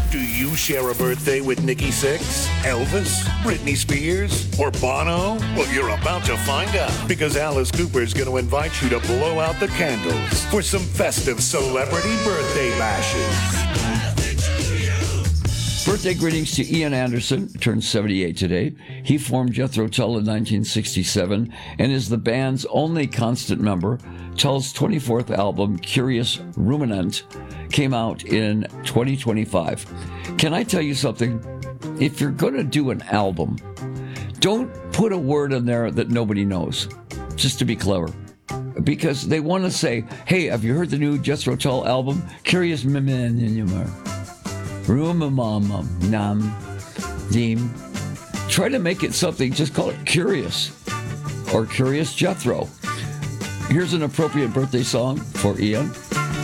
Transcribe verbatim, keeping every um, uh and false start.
Do you share a birthday with Nikki Sixx, Elvis, Britney Spears, or Bono? Well, you're about to find out, because Alice Cooper's going to invite you to blow out the candles for some festive celebrity birthday bashes. Birthday greetings to Ian Anderson, turned seventy-eight today. He formed Jethro Tull in nineteen sixty-seven and is the band's only constant member. Tull's twenty-fourth album, Curious Ruminant, came out in twenty twenty-five. Can I tell you something? If you're going to do an album, don't put a word in there that nobody knows, just to be clever. Because they want to say, hey, have you heard the new Jethro Tull album? Curious Ruminant. Rumamama, nam, deem. Try to make it something, just call it Curious or Curious Jethro. Here's an appropriate birthday song for Ian.